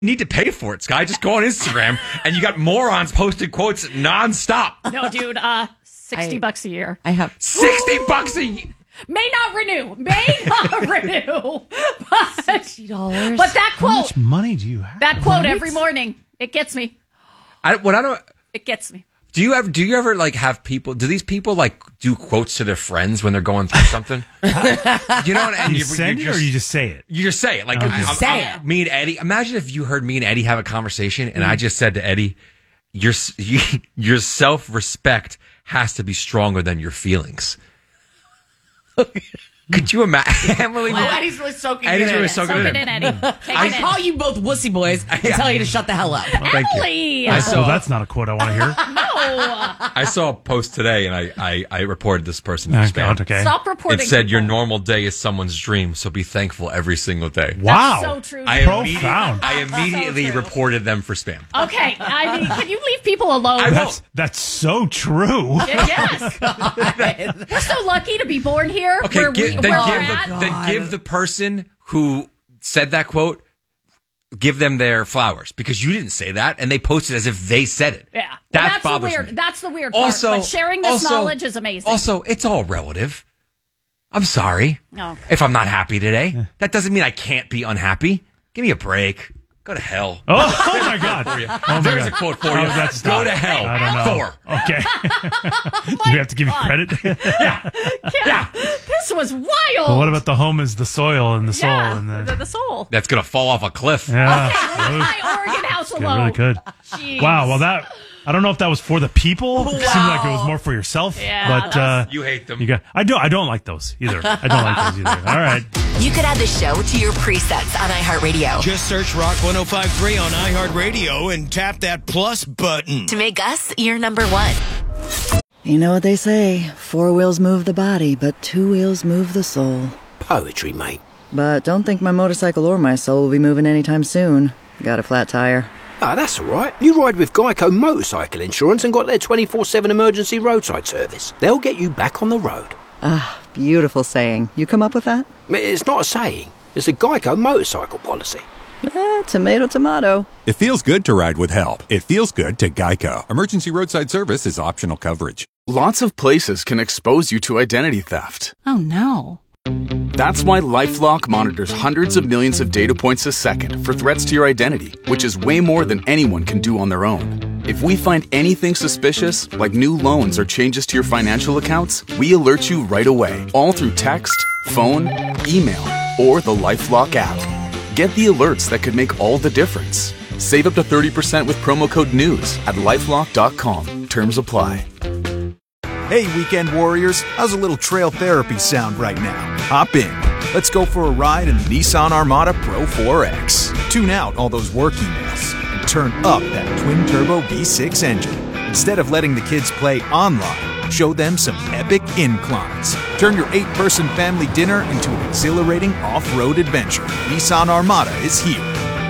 need to pay for it, Sky. Just go on Instagram, and you got morons posting quotes nonstop. No, dude, $60 a year. I have $60 a year. May not renew. $60. But that quote. How much money do you have? That quote every morning. It gets me. It gets me. Do you ever like have people? Do these people like do quotes to their friends when they're going through something? You know, and you send it or you just say it? You just say it. Like me and Eddie. Imagine if you heard me and Eddie have a conversation, and I just said to Eddie, "Your self-respect has to be stronger than your feelings." Could you imagine? Emily, Eddie's really soaking Eddie's it really in. soaking it in. Eddie. I call you both wussy boys and tell you to shut the hell up. Thank Emily. you. Well, that's not a quote I want to hear. No. I saw a post today, and I reported this person for spam. Okay. Stop reporting. It said, people. "Your normal day is someone's dream, so be thankful every single day." Wow. That's so true. Profound. I immediately reported them for spam. Okay. I mean, can you leave people alone? That's so true. Yes. We're so lucky to be born here. Okay, where we're at. then give the person who said that quote, give them their flowers, because you didn't say that, and they posted as if they said it. Yeah, That bothers me. That's the weird part. Also, but sharing this knowledge is amazing. Also, it's all relative. I'm sorry if I'm not happy today. That doesn't mean I can't be unhappy. Give me a break. Go to hell. Oh my God. There's a quote for you. Go to hell. I don't know. Thor. Okay. Do we have to give you credit? Yeah. This was wild. Well, what about the home is the soil and the soul? And the soul. That's going to fall off a cliff. Yeah. Okay, leave my Oregon house alone. Really good. Jeez. Wow. Well, I don't know if that was for the people. It seemed like it was more for yourself. Yeah, but you hate them. I don't like those either. I don't like those either. All right. You could add the show to your presets on iHeartRadio. Just search Rock 105.3 on iHeartRadio and tap that plus button to make us your number one. You know what they say, 4 wheels move the body, but 2 wheels move the soul. Poetry, mate. But don't think my motorcycle or my soul will be moving anytime soon. Got a flat tire. Ah, that's all right. You ride with Geico Motorcycle Insurance and got their 24/7 emergency roadside service. They'll get you back on the road. Ah, beautiful saying. You come up with that? It's not a saying. It's a Geico motorcycle policy. Tomato, tomato. It feels good to ride with help. It feels good to Geico. Emergency roadside service is optional coverage. Lots of places can expose you to identity theft. Oh, no. That's why LifeLock monitors hundreds of millions of data points a second for threats to your identity, which is way more than anyone can do on their own. If we find anything suspicious, like new loans or changes to your financial accounts, we alert you right away, all through text, phone, email, or the LifeLock app. Get the alerts that could make all the difference. Save up to 30% with promo code NEWS at LifeLock.com. Terms apply. Hey, weekend warriors, how's a little trail therapy sound right now? Hop in. Let's go for a ride in the Nissan Armada Pro 4X. Tune out all those work emails and turn up that twin-turbo V6 engine. Instead of letting the kids play online, show them some epic inclines. Turn your 8-person family dinner into an exhilarating off-road adventure. Nissan Armada is here.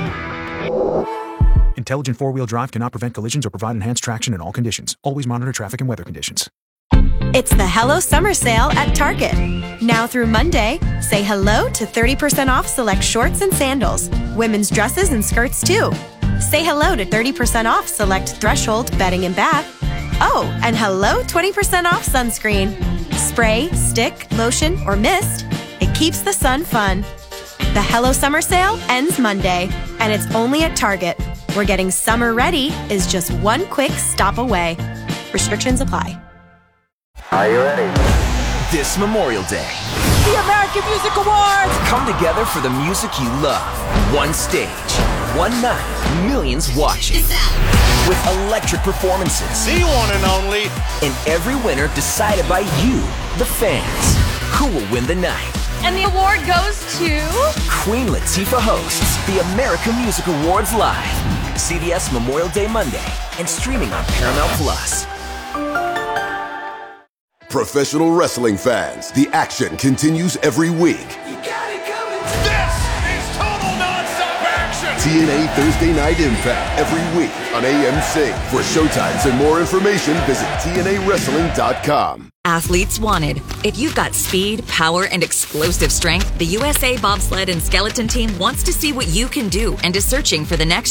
Intelligent four-wheel drive cannot prevent collisions or provide enhanced traction in all conditions. Always monitor traffic and weather conditions. It's the Hello Summer Sale at Target. Now through Monday, say hello to 30% off select shorts and sandals. Women's dresses and skirts too. Say hello to 30% off select Threshold bedding and bath. Oh, and hello 20% off sunscreen. Spray, stick, lotion, or mist. It keeps the sun fun. The Hello Summer Sale ends Monday, and it's only at Target, where getting summer ready is just one quick stop away. Restrictions apply. Are you ready? This Memorial Day, the American Music Awards come together for the music you love. One stage, one night, millions watching. With electric performances. The one and only. And every winner decided by you, the fans. Who will win the night? And the award goes to... Queen Latifah hosts the American Music Awards live. CBS Memorial Day Monday and streaming on Paramount Plus. Professional wrestling fans, the action continues every week. You got it coming. This is total nonstop action. TNA Thursday Night Impact every week on AMC. For showtimes and more information, visit TNAWrestling.com. Athletes wanted. If you've got speed, power, and explosive strength, the USA Bobsled and Skeleton Team wants to see what you can do and is searching for the next